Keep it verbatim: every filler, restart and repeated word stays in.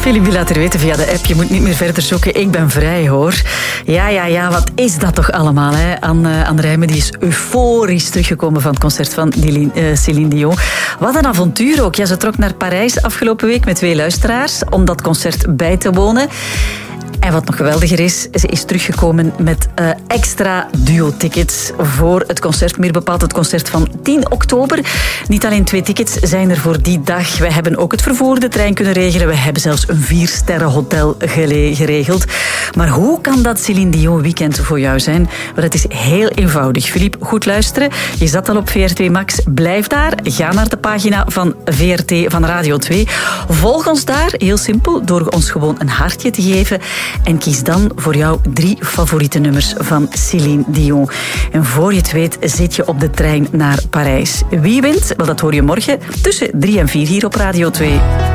Philippe die laat er weten via de app, je moet niet meer verder zoeken, ik ben vrij hoor. Ja, ja, ja, wat is dat toch allemaal, hè? Anne, Anne Rijmen die is euforisch teruggekomen van het concert van Céline Dion. Wat een avontuur ook. Ja, ze trok naar Parijs afgelopen week met twee luisteraars om dat concert bij te wonen. En wat nog geweldiger is, ze is teruggekomen met uh, extra duo-tickets voor het concert. Meer bepaald het concert van tien oktober. Niet alleen twee tickets zijn er voor die dag. We hebben ook het vervoer, de trein kunnen regelen. We hebben zelfs een viersterren hotel geregeld. Maar hoe kan dat Céline Dion weekend voor jou zijn? Wel, het is heel eenvoudig. Philippe, goed luisteren. Je zat al op V R T Max. Blijf daar. Ga naar de pagina van V R T van Radio twee. Volg ons daar, heel simpel, door ons gewoon een hartje te geven. En kies dan voor jou drie favoriete nummers van Céline Dion. En voor je het weet zit je op de trein naar Parijs. Wie wint? Wel, dat hoor je morgen tussen drie en vier hier op Radio twee.